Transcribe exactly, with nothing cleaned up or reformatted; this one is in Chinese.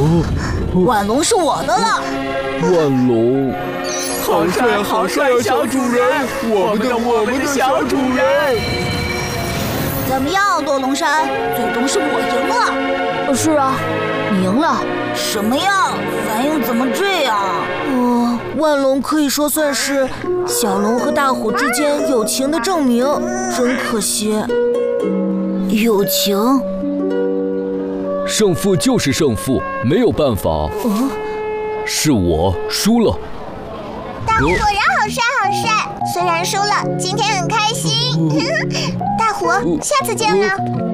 哦， 万龙是我的了。 万龙， 好帅好帅，小主人，我们的我们的小主人。 怎么样，多龙山？最终是我赢了。 是啊，你赢了。 什么呀？反应怎么这样？ 呃，万龙可以说算是小龙和大虎之间友情的证明，真可惜。 友情？ 胜负就是胜负，没有办法。 嗯， 是我输了。 大虎果然好帅好帅，虽然输了，今天很开心。大虎，下次见了。